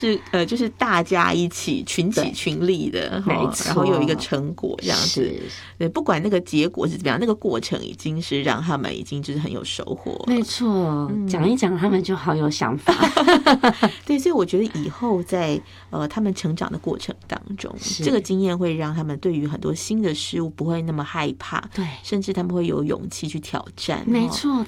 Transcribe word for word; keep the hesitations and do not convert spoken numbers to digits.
是呃，就是大家一起群起群力的， 没错， 然后有一个成果这样子。对，不管那个结果是怎么样，那个过程已经是让他们已经就是很有收获。 没错，讲、嗯、一讲他们就好有想法。 对，所以我觉得以后在呃他们成长的过程当中，这个经验会让他们对于很多新的事物不会那么害怕， 对， 甚至他们会有勇气去挑战。 没错，